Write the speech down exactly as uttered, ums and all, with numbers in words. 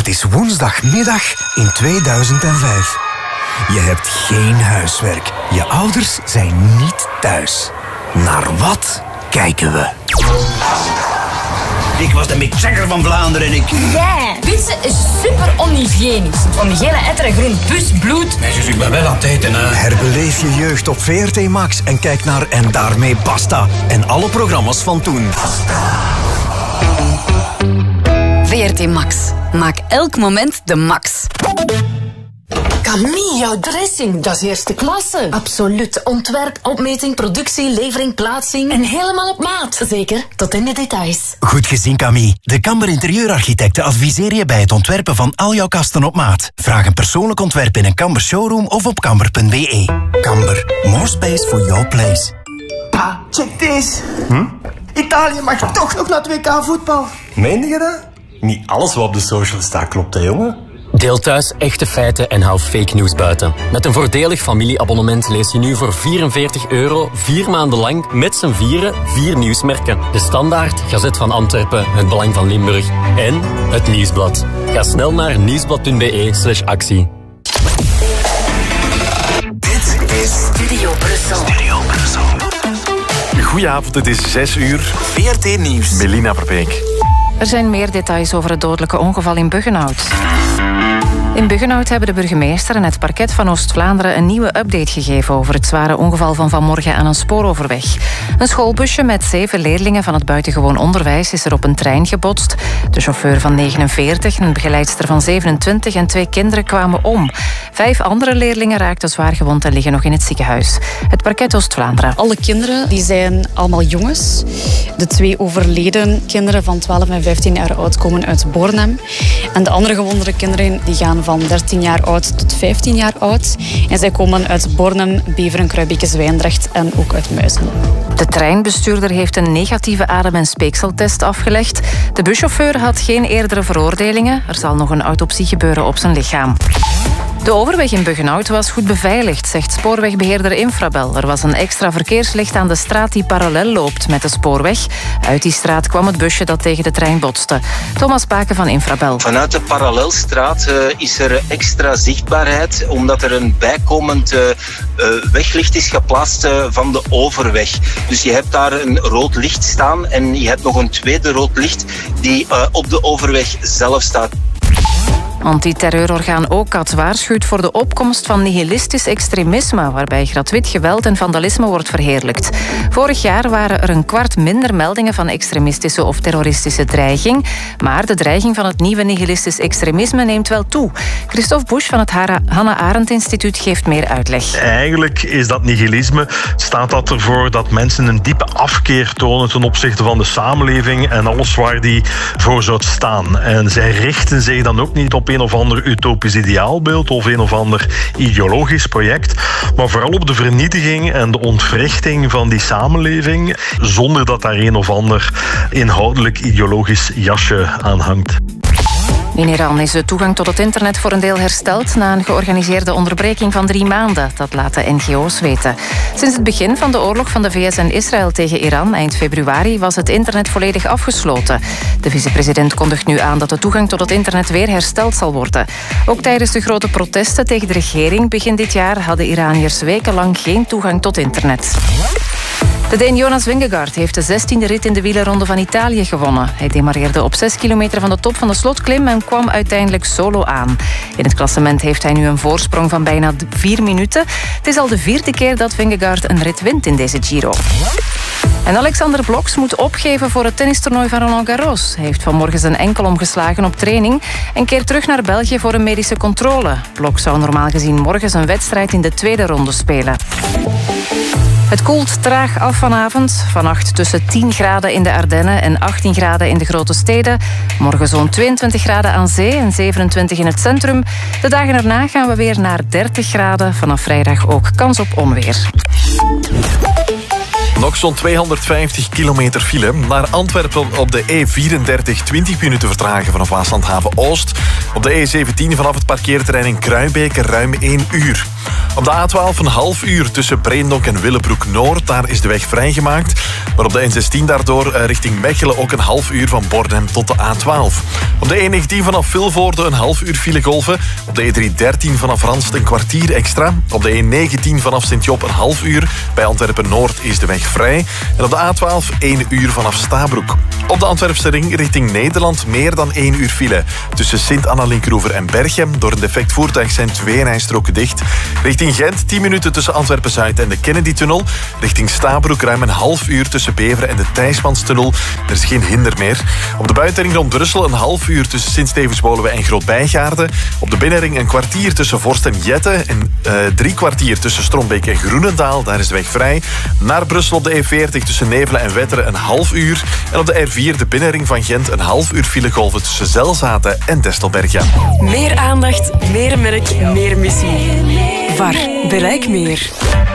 Het is woensdagmiddag in tweeduizend vijf. Je hebt geen huiswerk. Je ouders zijn niet thuis. Naar wat kijken we? Ik was de Mick Jagger van Vlaanderen en ik... Ja, pizza is super onhygiënisch. Van die gele etter en groen pus, bloed. Nee, zus, ik ben wel aan het eten, hè. Herbeleef je jeugd op V R T Max en kijk naar En Daarmee Basta. En alle programma's van toen. V R T Max. Maak elk moment de max. Camille, jouw dressing, dat is eerste klasse. Absoluut. Ontwerp, opmeting, productie, levering, plaatsing. En helemaal op maat. Zeker, tot in de details. Goed gezien, Camille. De Kamber Interieurarchitecten adviseren je bij het ontwerpen van al jouw kasten op maat. Vraag een persoonlijk ontwerp in een Kamber showroom of op kamber punt b e. Kamber, more space for your place. Pa, check deze. Hm? Italië mag toch nog naar het W K voetbal. Meen je dat? Niet alles wat op de social staat klopt, hè, jongen? Deel thuis echte feiten en hou fake news buiten. Met een voordelig familieabonnement lees je nu voor vierenveertig euro vier maanden lang met z'n vieren vier nieuwsmerken. De Standaard, Gazet van Antwerpen, Het Belang van Limburg en Het Nieuwsblad. Ga snel naar nieuwsblad punt b e slash actie. Dit is Studio Brussel. Studio Brussel. Goedenavond, het is zes uur. V R T Nieuws. Melina Verbeek. Er zijn meer details over het dodelijke ongeval in Buggenhout. In Buggenhout hebben de burgemeester en het parket van Oost-Vlaanderen een nieuwe update gegeven over het zware ongeval van vanmorgen aan een spooroverweg. Een schoolbusje met zeven leerlingen van het buitengewoon onderwijs is er op een trein gebotst. De chauffeur van negenenveertig, een begeleidster van zevenentwintig en twee kinderen kwamen om. Vijf andere leerlingen raakten zwaar gewond en liggen nog in het ziekenhuis. Het parket Oost-Vlaanderen. Alle kinderen die zijn allemaal jongens. De twee overleden kinderen van twaalf en vijftien jaar oud komen uit Bornem. En de andere gewonde kinderen die gaan van dertien jaar oud tot vijftien jaar oud. En zij komen uit Bornem, Beveren, Kruibeke, Zwijndrecht en ook uit Muizen. De treinbestuurder heeft een negatieve adem- en speekseltest afgelegd. De buschauffeur had geen eerdere veroordelingen. Er zal nog een autopsie gebeuren op zijn lichaam. De overweg in Buggenhout was goed beveiligd, zegt spoorwegbeheerder Infrabel. Er was een extra verkeerslicht aan de straat die parallel loopt met de spoorweg. Uit die straat kwam het busje dat tegen de trein botste. Thomas Baken van Infrabel. Vanuit de parallelstraat uh, is er extra zichtbaarheid, omdat er een bijkomend uh, uh, weglicht is geplaatst uh, van de overweg. Dus je hebt daar een rood licht staan en je hebt nog een tweede rood licht die uh, op de overweg zelf staat. Antiterreurorgaan OCAT waarschuwt voor de opkomst van nihilistisch extremisme, waarbij gratuit geweld en vandalisme wordt verheerlijkt. Vorig jaar waren er een kwart minder meldingen van extremistische of terroristische dreiging, maar de dreiging van het nieuwe nihilistisch extremisme neemt wel toe. Christophe Busch van het Hannah Arendt Instituut geeft meer uitleg. Eigenlijk is dat nihilisme, staat dat ervoor dat mensen een diepe afkeer tonen ten opzichte van de samenleving en alles waar die voor zou staan. En zij richten zich dan ook niet op een of ander utopisch ideaalbeeld of een of ander ideologisch project, maar vooral op de vernietiging en de ontwrichting van die samenleving, zonder dat daar een of ander inhoudelijk ideologisch jasje aan hangt. In Iran is de toegang tot het internet voor een deel hersteld na een georganiseerde onderbreking van drie maanden. Dat laten N G O's weten. Sinds het begin van de oorlog van de V S en Israël tegen Iran eind februari was het internet volledig afgesloten. De vicepresident kondigt nu aan dat de toegang tot het internet weer hersteld zal worden. Ook tijdens de grote protesten tegen de regering begin dit jaar hadden Iraniërs wekenlang geen toegang tot internet. De Deen Jonas Vingegaard heeft de zestiende rit in de wielerronde van Italië gewonnen. Hij demareerde op zes kilometer van de top van de slotklim en kwam uiteindelijk solo aan. In het klassement heeft hij nu een voorsprong van bijna vier minuten. Het is al de vierde keer dat Vingegaard een rit wint in deze Giro. En Alexander Bloks moet opgeven voor het tennistoernooi van Roland Garros. Hij heeft vanmorgen zijn enkel omgeslagen op training en keert terug naar België voor een medische controle. Bloks zou normaal gezien morgen zijn wedstrijd in de tweede ronde spelen. Het koelt traag af vanavond. Vannacht tussen tien graden in de Ardennen en achttien graden in de grote steden. Morgen zo'n tweeëntwintig graden aan zee en zevenentwintig in het centrum. De dagen erna gaan we weer naar dertig graden. Vanaf vrijdag ook kans op onweer. Nog zo'n tweehonderdvijftig kilometer file. Naar Antwerpen op de E vierendertig, twintig minuten vertragen vanaf Waaslandhaven Oost. Op de E zeventien vanaf het parkeerterrein in Kruibeke ruim één uur. Op de A twaalf een half uur tussen Breendonk en Willebroek-Noord. Daar is de weg vrijgemaakt. Maar op de N zestien daardoor richting Mechelen ook een half uur van Bornem tot de A twaalf. Op de E negentien vanaf Vilvoorde een half uur filegolven. Op de E driehonderdertien vanaf Ranst een kwartier extra. Op de E negentien vanaf Sint-Job een half uur. Bij Antwerpen-Noord is de weg vrij. En op de A twaalf één uur vanaf Stabroek. Op de Antwerpse ring richting Nederland meer dan één uur file. Tussen Sint-Anna-Linkroever en Berchem. Door een defect voertuig zijn twee rijstroken dicht. Richting Gent tien minuten tussen Antwerpen-Zuid en de Kennedy-tunnel. Richting Stabroek ruim een half uur tussen Beveren en de Thijsmanstunnel. Er is geen hinder meer. Op de buitenring rond Brussel een half uur tussen Sint-Stevens-Woluwe en Groot-Bijgaarde. Op de binnenring een kwartier tussen Vorst en Jette. En uh, drie kwartier tussen Strombeek en Groenendaal. Daar is de weg vrij. Naar Brussel op de E veertig tussen Nevelen en Wetteren een half uur. En op de R vier de binnenring van Gent een half uur filegolven tussen Zelzaten en Destelbergen. Meer aandacht, meer merk, meer missie. V A R. Bereik meer.